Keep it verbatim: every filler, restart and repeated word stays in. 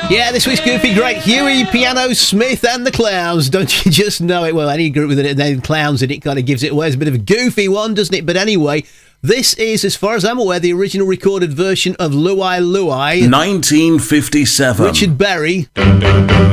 Yeah, this week's Goofy Great, Huey, Piano Smith and the Clowns. Don't you just know it? Well, any group with the name Clowns in it kind of gives it away. It's a bit of a goofy one, doesn't it? But anyway, this is, as far as I'm aware, the original recorded version of Luai Luai. nineteen fifty-seven. Richard Berry.